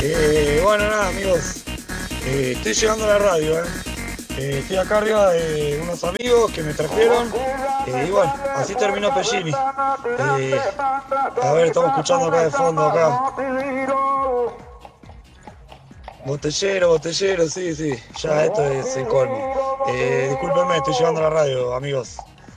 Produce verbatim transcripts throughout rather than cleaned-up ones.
Eh, bueno, nada, amigos. Eh, estoy llegando a la radio, ¿eh? Eh, estoy acá arriba de unos amigos que me trajeron. Eh, y bueno, así terminó Pellini. Eh, a ver, estamos escuchando acá de fondo, acá. Botellero, botellero, sí, sí. Ya esto es el colmo. Eh, discúlpenme, estoy llegando a la radio, amigos.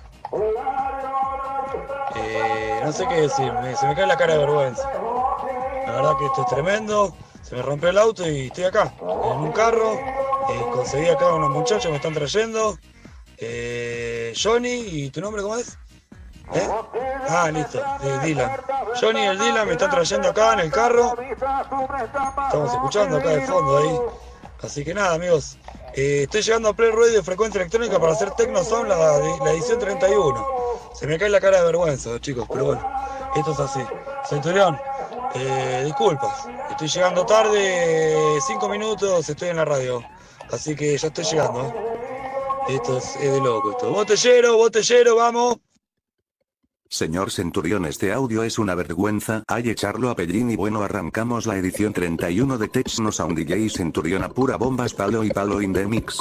Eh, no sé qué decir, me- se me cae la cara de vergüenza. La verdad que esto es tremendo. Se me rompió el auto y estoy acá, en un carro. Eh, conseguí acá unos muchachos, me están trayendo. Eh, Johnny, ¿y tu nombre cómo es? ¿Eh? Ah, listo, eh, Dylan. Johnny y el Dylan me están trayendo acá en el carro. Estamos escuchando acá de fondo ahí. Así que nada, amigos. Eh, estoy llegando a Play Radio de Frecuencia Electrónica para hacer Tecno Sound la, la edición treinta y uno. Se me cae la cara de vergüenza, chicos, pero bueno, esto es así. Centurión, eh, disculpas. Estoy llegando tarde, cinco minutos, estoy en la radio. Así que ya estoy llegando, ¿eh? Esto es, es de loco esto. Botellero, botellero, vamos. Señor Centurión, este audio es una vergüenza, hay echarlo a Pellini. Bueno, arrancamos la edición treinta y uno de Tecno Sound D J Centurión a pura bombas, palo y palo in the mix.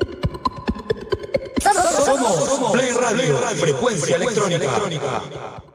Somos Play Radio, Frecuencia Electrónica.